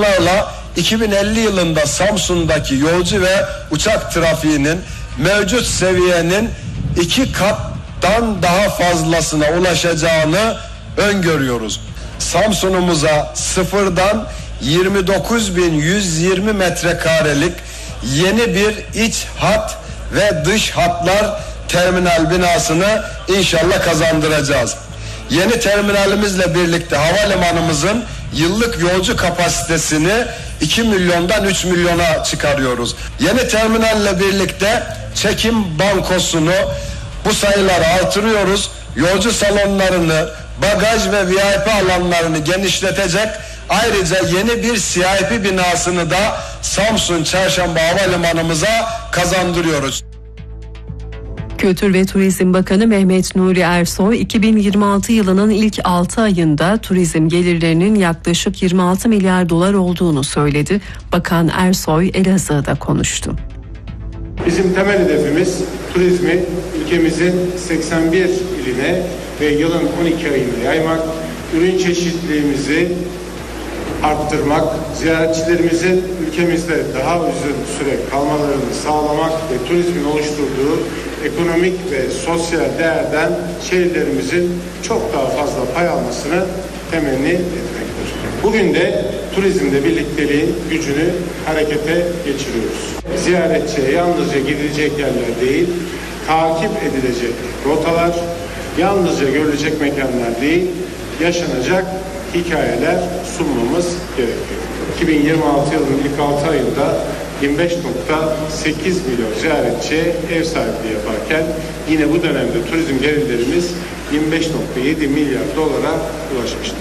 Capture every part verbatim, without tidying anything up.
planlarla iki bin elli yılında Samsun'daki yolcu ve uçak trafiğinin mevcut seviyenin iki kattan daha fazlasına ulaşacağını öngörüyoruz. Samsun'umuza sıfırdan yirmi dokuz bin yüz yirmi metrekarelik yeni bir iç hat ve dış hatlar terminal binasını inşallah kazandıracağız. Yeni terminalimizle birlikte havalimanımızın yıllık yolcu kapasitesini iki milyondan üç milyona çıkarıyoruz. Yeni terminalle birlikte çekim bankosunu bu sayıları artırıyoruz. Yolcu salonlarını, bagaj ve V I P alanlarını genişletecek. Ayrıca yeni bir C I P binasını da Samsun Çarşamba Havalimanımıza kazandırıyoruz. Kültür ve Turizm Bakanı Mehmet Nuri Ersoy, iki bin yirmi altı yılının ilk altı ayında turizm gelirlerinin yaklaşık yirmi altı milyar dolar olduğunu söyledi. Bakan Ersoy Elazığ'da konuştu. Bizim temel hedefimiz turizmi ülkemizin seksen bir iline ve yılın on iki ayına yaymak, ürün çeşitliliğimizi arttırmak, ziyaretçilerimizin ülkemizde daha uzun süre kalmalarını sağlamak ve turizmin oluşturduğu ekonomik ve sosyal değerden şehirlerimizin çok daha fazla pay almasını temenni etmektir. Bugün de turizmde birlikteliğin gücünü harekete geçiriyoruz. Ziyaretçiye yalnızca gidilecek yerler değil, takip edilecek rotalar, yalnızca görülecek mekanlar değil, yaşanacak hikayeler sunmamız gerekiyor. iki bin yirmi altı yılının ilk altı ayında yirmi beş nokta sekiz milyon ziyaretçiye ev sahipliği yaparken yine bu dönemde turizm gelirlerimiz yirmi beş nokta yedi milyar dolara ulaşmıştır.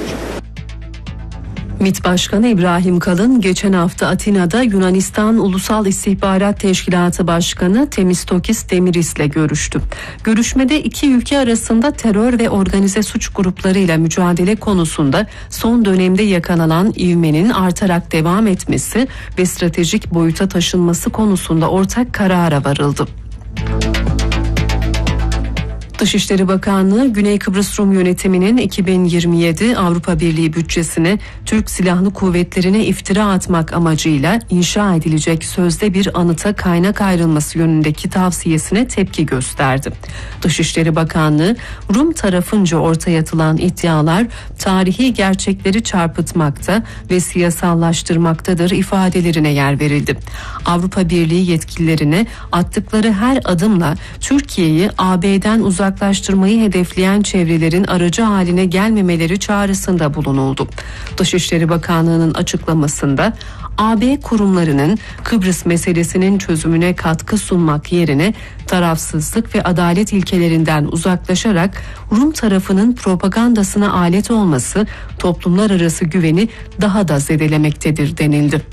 MİT Başkanı İbrahim Kalın geçen hafta Atina'da Yunanistan Ulusal İstihbarat Teşkilatı Başkanı Temistokis Demiris'le görüştü. Görüşmede iki ülke arasında terör ve organize suç gruplarıyla mücadele konusunda son dönemde yakalanan ivmenin artarak devam etmesi ve stratejik boyuta taşınması konusunda ortak karara varıldı. Dışişleri Bakanlığı, Güney Kıbrıs Rum Yönetimi'nin iki bin yirmi yedi Avrupa Birliği bütçesine Türk Silahlı Kuvvetleri'ne iftira atmak amacıyla inşa edilecek sözde bir anıta kaynak ayrılması yönündeki tavsiyesine tepki gösterdi. Dışişleri Bakanlığı, Rum tarafınca ortaya atılan iddialar tarihi gerçekleri çarpıtmakta ve siyasallaştırmaktadır ifadelerine yer verildi. Avrupa Birliği yetkililerine attıkları her adımla Türkiye'yi A B'den uzak uzaklaştırmayı hedefleyen çevrelerin aracı haline gelmemeleri çağrısında bulunuldu. Dışişleri Bakanlığı'nın açıklamasında A B kurumlarının Kıbrıs meselesinin çözümüne katkı sunmak yerine tarafsızlık ve adalet ilkelerinden uzaklaşarak Rum tarafının propagandasına alet olması toplumlar arası güveni daha da zedelemektedir denildi.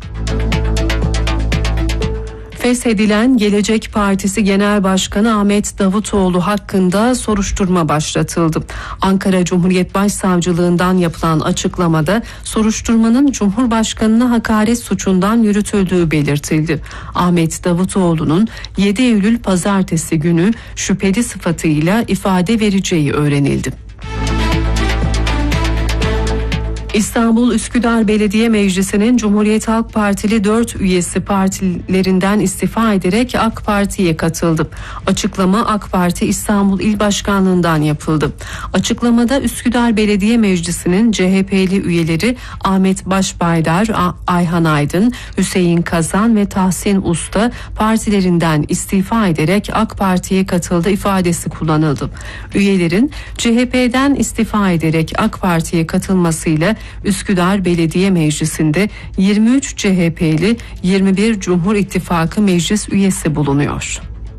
Feshedilen Gelecek Partisi Genel Başkanı Ahmet Davutoğlu hakkında soruşturma başlatıldı. Ankara Cumhuriyet Başsavcılığından yapılan açıklamada soruşturmanın Cumhurbaşkanı'na hakaret suçundan yürütüldüğü belirtildi. Ahmet Davutoğlu'nun yedi Eylül Pazartesi günü şüpheli sıfatıyla ifade vereceği öğrenildi. İstanbul Üsküdar Belediye Meclisi'nin Cumhuriyet Halk Partili dört üyesi partilerinden istifa ederek AK Parti'ye katıldı. Açıklama AK Parti İstanbul İl Başkanlığı'ndan yapıldı. Açıklamada Üsküdar Belediye Meclisi'nin C H P'li üyeleri Ahmet Başbaydar, Ayhan Aydın, Hüseyin Kazan ve Tahsin Usta partilerinden istifa ederek AK Parti'ye katıldı ifadesi kullanıldı. Üyelerin C H P'den istifa ederek AK Parti'ye katılmasıyla Üsküdar Belediye Meclisi'nde yirmi üç C H P'li, yirmi bir Cumhur İttifakı meclis üyesi bulunuyor.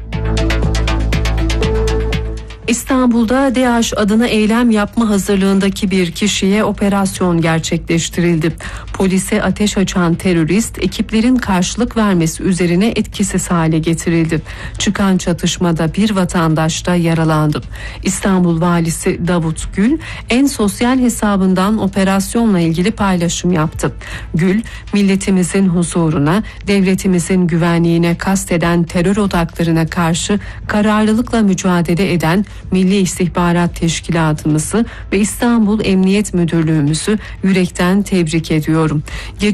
İstanbul'da DAEŞ adına eylem yapma hazırlığındaki bir kişiye operasyon gerçekleştirildi. Polise ateş açan terörist ekiplerin karşılık vermesi üzerine etkisiz hale getirildi. Çıkan çatışmada bir vatandaş da yaralandı. İstanbul Valisi Davut Gül en sosyal hesabından operasyonla ilgili paylaşım yaptı. Gül, milletimizin huzuruna, devletimizin güvenliğine kasteden terör odaklarına karşı kararlılıkla mücadele eden Milli İstihbarat Teşkilatımızı ve İstanbul Emniyet Müdürlüğümüzü yürekten tebrik ediyorum.